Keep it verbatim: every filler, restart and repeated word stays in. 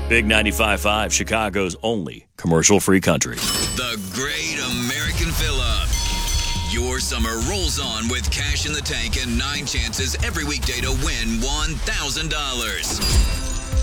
Big ninety-five point five, Chicago's only commercial-free country. The Great American Fill-Up. Your summer rolls on with cash in the tank and nine chances every weekday to win one thousand dollars.